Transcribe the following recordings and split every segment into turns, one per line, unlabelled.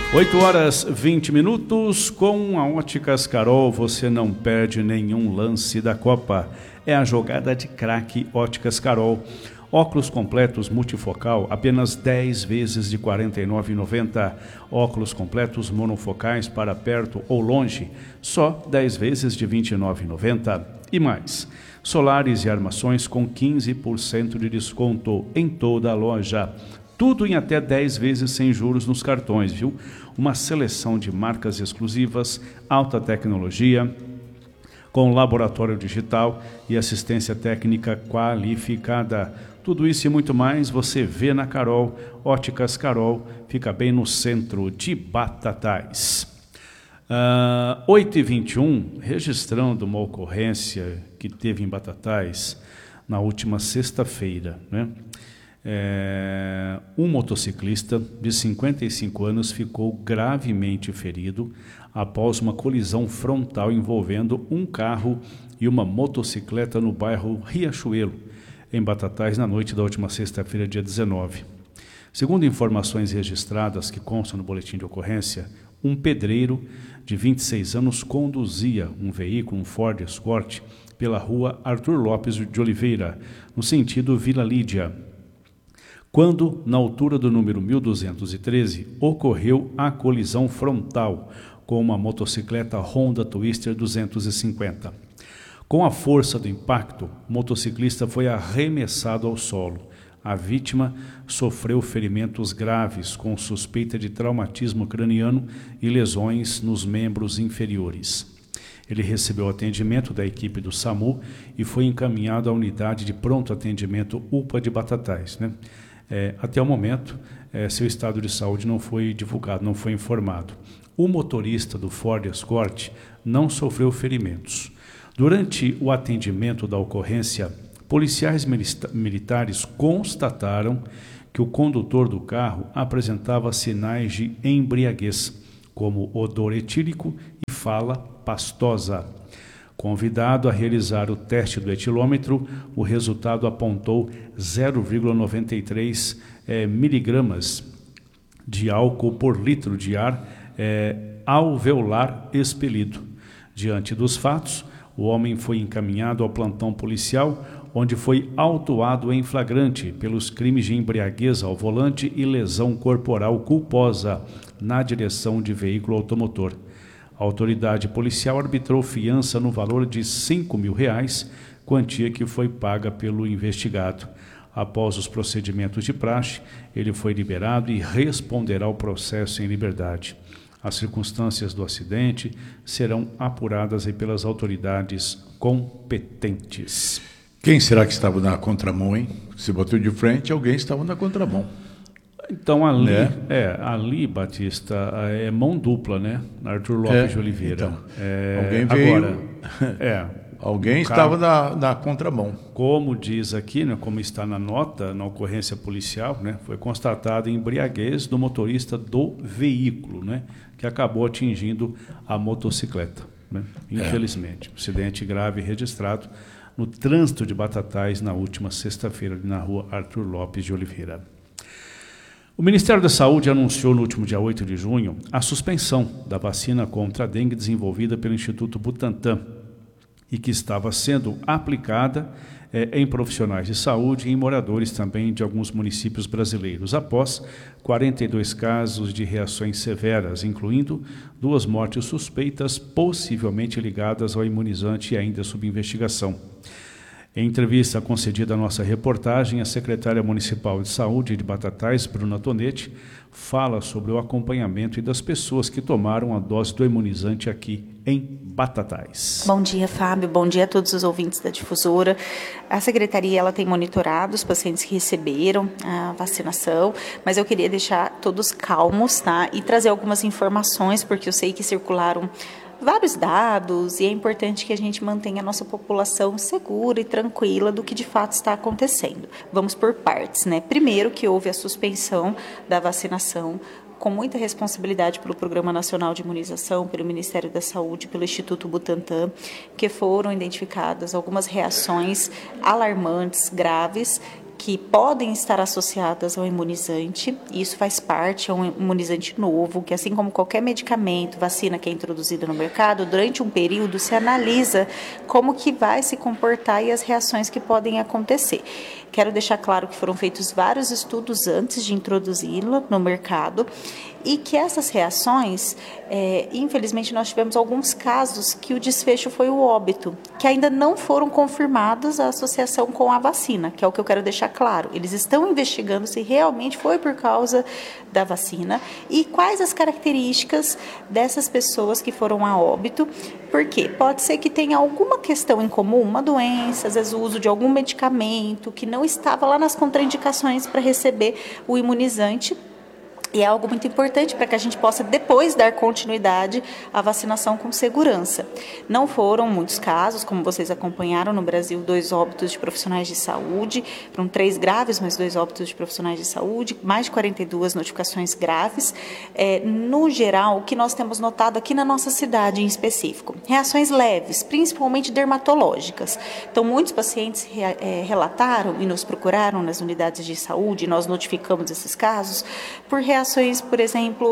8h20. Com a Óticas Carol, você não perde nenhum lance da Copa. É a jogada de craque Óticas Carol. Óculos completos multifocal, apenas 10 vezes de R$ 49,90. Óculos completos monofocais para perto ou longe, só 10 vezes de R$ 29,90. E mais, solares e armações com 15% de desconto em toda a loja. Tudo em até 10 vezes sem juros nos cartões, viu? Uma seleção de marcas exclusivas, alta tecnologia, com laboratório digital e assistência técnica qualificada. Tudo isso e muito mais você vê na Carol. Óticas Carol, fica bem no centro de Batatais. 8h21, registrando uma ocorrência que teve em Batatais na última sexta-feira, né? Um motociclista de 55 anos ficou gravemente ferido após uma colisão frontal envolvendo um carro e uma motocicleta no bairro Riachuelo, em Batatais, na noite da última sexta-feira, dia 19. Segundo informações registradas que constam no boletim de ocorrência, um pedreiro de 26 anos conduzia um veículo, um Ford Escort, pela rua Arthur Lopes de Oliveira, no sentido Vila Lídia, quando, na altura do número 1213, ocorreu a colisão frontal com uma motocicleta Honda Twister 250. Com a força do impacto, o motociclista foi arremessado ao solo. A vítima sofreu ferimentos graves com suspeita de traumatismo craniano e lesões nos membros inferiores. Ele recebeu atendimento da equipe do SAMU e foi encaminhado à unidade de pronto atendimento UPA de Batatais, né? Até o momento, seu estado de saúde não foi divulgado, não foi informado. O motorista do Ford Escort não sofreu ferimentos. Durante o atendimento da ocorrência, policiais militares constataram que o condutor do carro apresentava sinais de embriaguez, como odor etílico e fala pastosa. Convidado a realizar o teste do etilômetro, o resultado apontou 0,93 miligramas de álcool por litro de ar alveolar expelido. Diante dos fatos, o homem foi encaminhado ao plantão policial, onde foi autuado em flagrante pelos crimes de embriaguez ao volante e lesão corporal culposa na direção de veículo automotor. A autoridade policial arbitrou fiança no valor de R$ 5.000, quantia que foi paga pelo investigado. Após os procedimentos de praxe, ele foi liberado e responderá ao processo em liberdade. As circunstâncias do acidente serão apuradas pelas autoridades competentes.
Quem será que estava na contramão, hein? Se bateu de frente, alguém estava na contramão.
Então, ali, Batista, é mão dupla, né? Arthur Lopes de Oliveira.
Então, alguém veio... alguém estava na contramão.
Como diz aqui, né, como está na nota, na ocorrência policial, né, foi constatada embriaguez do motorista do veículo, né, que acabou atingindo a motocicleta, né? Infelizmente. Acidente grave registrado no trânsito de Batatais na última sexta-feira, na rua Arthur Lopes de Oliveira. O Ministério da Saúde anunciou no último dia 8 de junho a suspensão da vacina contra a dengue desenvolvida pelo Instituto Butantan e que estava sendo aplicada em profissionais de saúde e em moradores também de alguns municípios brasileiros, após 42 casos de reações severas, incluindo 2 mortes suspeitas, possivelmente ligadas ao imunizante e ainda sob investigação. Em entrevista concedida à nossa reportagem, a secretária municipal de saúde de Batatais, Bruna Tonetti, fala sobre o acompanhamento e das pessoas que tomaram a dose do imunizante aqui em Batatais.
Bom dia, Fábio. Bom dia a todos os ouvintes da Difusora. A secretaria ela tem monitorado os pacientes que receberam a vacinação, mas eu queria deixar todos calmos, tá? E trazer algumas informações, porque eu sei que circularam vários dados e é importante que a gente mantenha a nossa população segura e tranquila do que de fato está acontecendo. Vamos por partes, né? Primeiro, que houve a suspensão da vacinação com muita responsabilidade pelo Programa Nacional de Imunização, pelo Ministério da Saúde, pelo Instituto Butantan, que foram identificadas algumas reações alarmantes, graves, que podem estar associadas ao imunizante. Isso faz parte, é um imunizante novo, que assim como qualquer medicamento, vacina que é introduzida no mercado, durante um período se analisa como que vai se comportar e as reações que podem acontecer. Quero deixar claro que foram feitos vários estudos antes de introduzi-la no mercado e que essas reações, infelizmente, nós tivemos alguns casos que o desfecho foi o óbito, que ainda não foram confirmados a associação com a vacina, que é o que eu quero deixar claro. Eles estão investigando se realmente foi por causa da vacina e quais as características dessas pessoas que foram a óbito, porque pode ser que tenha alguma questão em comum, uma doença, às vezes o uso de algum medicamento que não estava lá nas contraindicações para receber o imunizante. E é algo muito importante para que a gente possa depois dar continuidade à vacinação com segurança. Não foram muitos casos, como vocês acompanharam no Brasil, 2 óbitos de profissionais de saúde, foram 3 graves, mas 2 óbitos de profissionais de saúde, mais de 42 notificações graves. No geral, o que nós temos notado aqui na nossa cidade em específico, reações leves, principalmente dermatológicas. Então, muitos pacientes relataram e nos procuraram nas unidades de saúde, nós notificamos esses casos, por reações, por exemplo,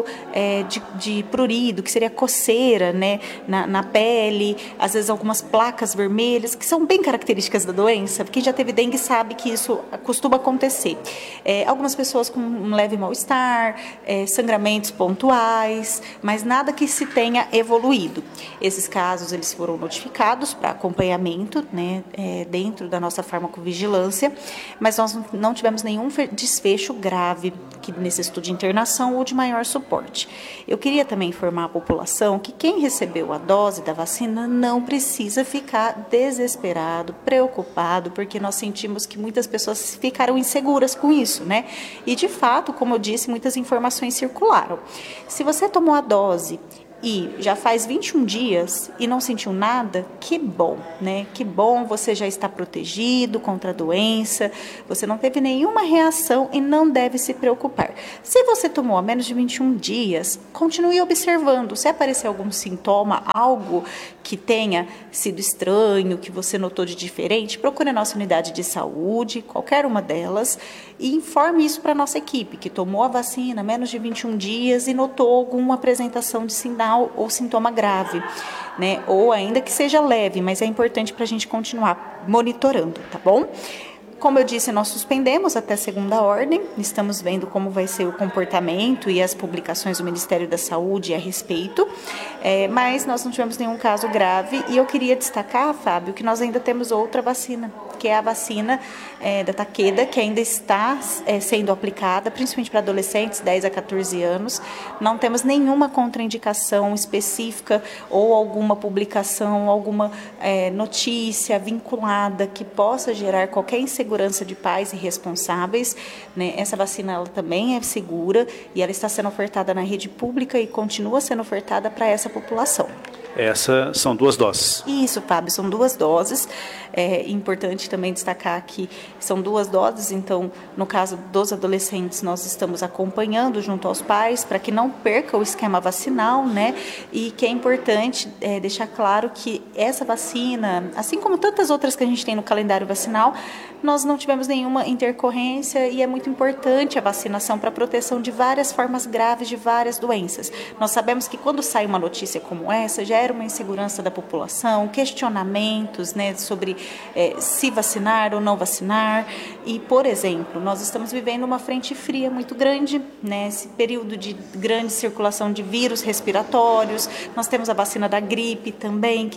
de prurido, que seria coceira, né, na pele, às vezes algumas placas vermelhas, que são bem características da doença. Quem já teve dengue sabe que isso costuma acontecer. Algumas pessoas com um leve mal-estar, sangramentos pontuais, mas nada que se tenha evoluído. Esses casos eles foram notificados para acompanhamento, né, dentro da nossa farmacovigilância, mas nós não tivemos nenhum desfecho grave que necessitou de internação ou de maior suporte. Eu queria também informar a população que quem recebeu a dose da vacina não precisa ficar desesperado, preocupado, porque nós sentimos que muitas pessoas ficaram inseguras com isso, né? E de fato, como eu disse, muitas informações circularam. Se você tomou a dose e já faz 21 dias e não sentiu nada, que bom, né? Que bom, você já está protegido contra a doença, você não teve nenhuma reação e não deve se preocupar. Se você tomou há menos de 21 dias, continue observando. Se aparecer algum sintoma, algo que tenha sido estranho, que você notou de diferente, procure a nossa unidade de saúde, qualquer uma delas, e informe isso para a nossa equipe, que tomou a vacina há menos de 21 dias e notou alguma apresentação de sinal ou sintoma grave, né? Ou ainda que seja leve, mas é importante para a gente continuar monitorando, tá bom? Como eu disse, nós suspendemos até segunda ordem, estamos vendo como vai ser o comportamento e as publicações do Ministério da Saúde a respeito, mas nós não tivemos nenhum caso grave e eu queria destacar, Fábio, que nós ainda temos outra vacina, que é a vacina da Takeda, que ainda está sendo aplicada, principalmente para adolescentes, 10 a 14 anos. Não temos nenhuma contraindicação específica ou alguma publicação, alguma notícia vinculada que possa gerar qualquer insegurança de pais e responsáveis, né? Essa vacina ela também é segura e ela está sendo ofertada na rede pública e continua sendo ofertada para essa população.
Essas são 2 doses.
Isso, Fábio, são 2 doses. É importante também destacar que são 2 doses, então, no caso dos adolescentes, nós estamos acompanhando junto aos pais para que não perca o esquema vacinal, né? E que é importante deixar claro que essa vacina, assim como tantas outras que a gente tem no calendário vacinal, nós não tivemos nenhuma intercorrência e é muito importante a vacinação para a proteção de várias formas graves de várias doenças. Nós sabemos que quando sai uma notícia como essa, gera uma insegurança da população, questionamentos, né, sobre se vacinar ou não vacinar. E, por exemplo, nós estamos vivendo uma frente fria muito grande, né, esse período de grande circulação de vírus respiratórios. Nós temos a vacina da gripe também, que